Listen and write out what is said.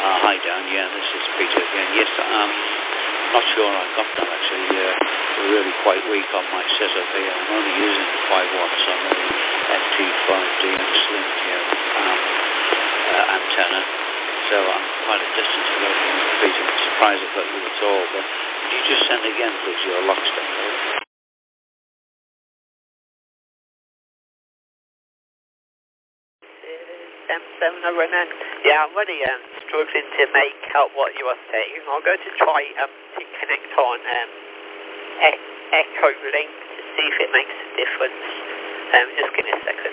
Hi Dan, yeah, this is Peter again. Yes, I'm not sure I got that actually. We're really quite weak on my setup here. I'm only using 5 watts on the MT5D Slim antenna, so I'm quite a distance away from you, Peter. I'm surprised I got you at all, but could you just send again, please, your locksmith? 709. Yeah, I'm really struggling to make out what you are saying. I'll go to try to connect on Echo Link to see if it makes a difference. Just give me a second.